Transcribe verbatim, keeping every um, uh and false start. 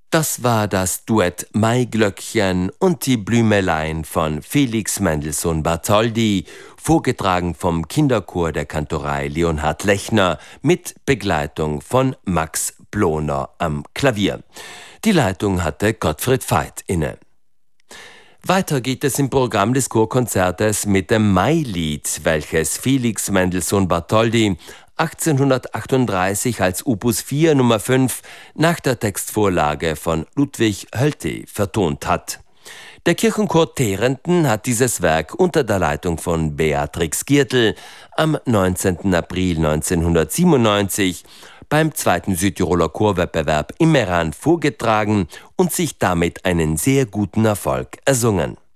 Das war das Duett Maiglöckchen und die Blümelein von Felix Mendelssohn Bartholdy, vorgetragen vom Kinderchor der Kantorei Leonhard Lechner mit Begleitung von Max Ploner am Klavier. Die Leitung hatte Gottfried Veit inne. Weiter geht es im Programm des Chorkonzertes mit dem Mailied, welches Felix Mendelssohn Bartholdy achtzehnhundertachtunddreißig als Opus vier Nummer fünf nach der Textvorlage von Ludwig Hölty vertont hat. Der Kirchenchor Tehrenten hat dieses Werk unter der Leitung von Beatrix Giertl am neunzehnten April neunzehnhundertsiebenundneunzig beim zweiten Südtiroler Chorwettbewerb im Meran vorgetragen und sich damit einen sehr guten Erfolg ersungen.